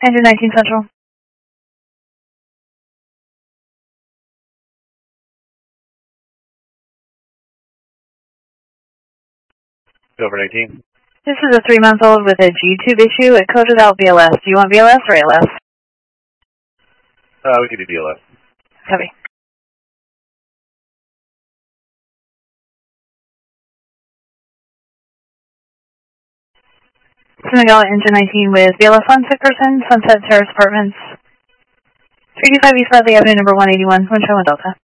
Engine 19 Central. Over 19. This is a 3-month-old with a G-tube issue. It coded out BLS. Do you want BLS or ALS? We could do BLS. Copy. Senegal, Engine 19 with BLS on sick person, Sunset Terrace Apartments, 325 East Bradley Avenue, number 181, Wind Chill Delta.